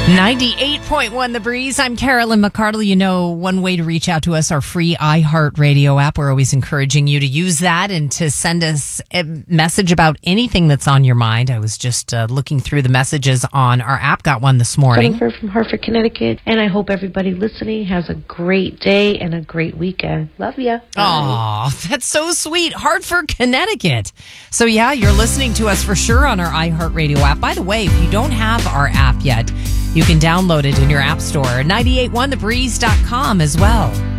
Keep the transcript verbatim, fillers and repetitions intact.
ninety-eight point one The Breeze. I'm Carolyn McCardle. You know, one way to reach out to us, our free iHeartRadio app. We're always encouraging you to use that and to send us a message about anything that's on your mind. I was just uh, looking through the messages on our app. Got one this morning. Jennifer from Hartford, Connecticut. And I hope everybody listening has a great day and a great weekend. Love ya. Oh, that's so sweet. Hartford, Connecticut. So yeah, you're listening to us for sure on our iHeartRadio app. By the way, if you don't have our app yet, you can download it in your app store, nine eight one the breeze dot com as well.